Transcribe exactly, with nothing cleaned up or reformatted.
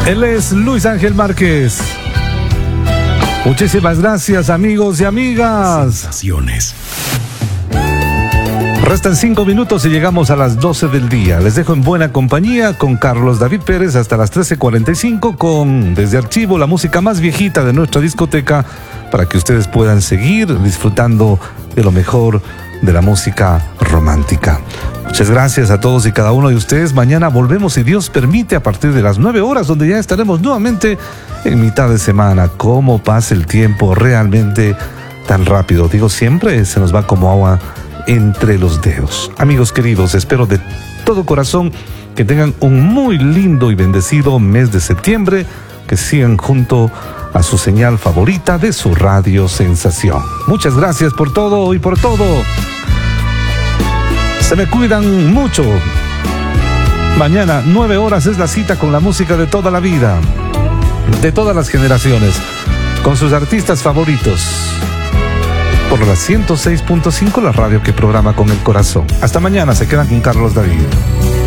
Él es Luis Ángel Márquez. Muchísimas gracias, amigos y amigas. Sensaciones. Restan cinco minutos y llegamos a las doce del día. Les dejo en buena compañía con Carlos David Pérez hasta las trece cuarenta y cinco con Desde Archivo, la música más viejita de nuestra discoteca, para que ustedes puedan seguir disfrutando de lo mejor de la música romántica. Muchas gracias a todos y cada uno de ustedes. Mañana volvemos, si Dios permite, a partir de las nueve horas, donde ya estaremos nuevamente en mitad de semana. Cómo pasa el tiempo realmente tan rápido. Digo, siempre se nos va como agua entre los dedos. Amigos queridos, espero de todo corazón que tengan un muy lindo y bendecido mes de septiembre, que sigan junto a su señal favorita de su radio Sensación. Muchas gracias por todo y por todo. Se me cuidan mucho. Mañana, nueve horas, es la cita con la música de toda la vida, de todas las generaciones, con sus artistas favoritos. Por la ciento seis punto cinco, la radio que programa con el corazón. Hasta mañana, se quedan con Carlos David.